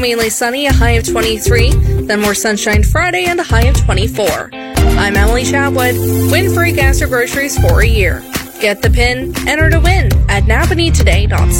mainly sunny, a high of 23, then more sunshine Friday and a high of 24. I'm Emily Chatwood. Win free gas or groceries for a year. Get the PIN, enter to win at napanee today.ca.